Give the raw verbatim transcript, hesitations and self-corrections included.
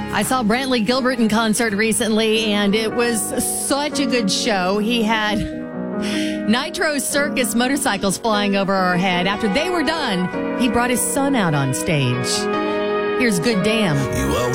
I saw Brantley Gilbert in concert recently, and it was such a good show. He had Nitro Circus motorcycles flying over our head. After they were done, he brought his son out on stage. Here's Good Damn. You always